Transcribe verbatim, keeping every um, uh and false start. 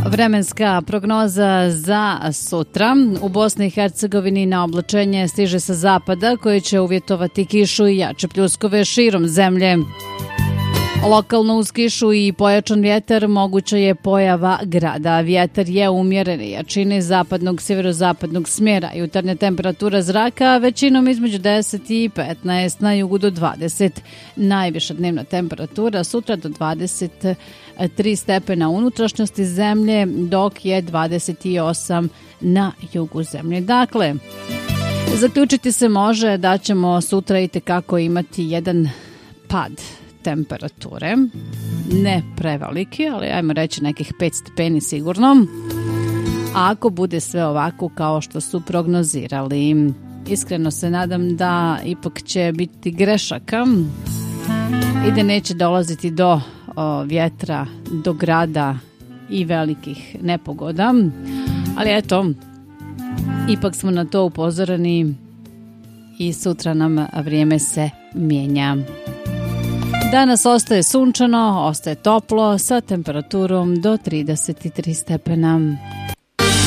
Vremenska prognoza za sutra. U Bosni i Hercegovini na oblačenje stiže sa zapada koji će uvjetovati kišu i jače pljuskove širom zemlje. Lokalno uz kišu i pojačan vjetar moguća je pojava grada. Vjetar je umjerene jačine zapadnog sjeverozapadnog smjera. Jutarnja temperatura zraka većinom između deset i petnaest, na jugu do dvadeset. Najviša dnevna temperatura sutra do dvadeset tri stepena u unutrašnjosti zemlje, dok je dvadeset osam na jugu zemlje. Dakle, zaključiti se može da ćemo sutra itekako imati jedan pad temperature, ne preveliki, ali ajmo reći nekih pet stepeni sigurno. A ako bude sve ovako kao što su prognozirali, iskreno se nadam da ipak će biti grešaka i da neće dolaziti do o, vjetra, do grada i velikih nepogoda. Ali eto, ipak smo na to upozoreni i sutra nam vrijeme se mijenja. Danas ostaje sunčano, ostaje toplo sa temperaturom do trideset tri stepena.